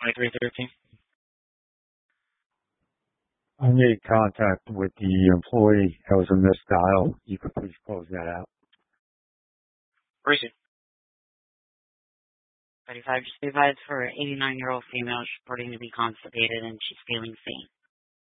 2313. I made contact with the employee. That was a missed dial. You could please close that out. Appreciate it. 35, just be advised for an 89-year-old female. She's reporting to be constipated and she's feeling faint.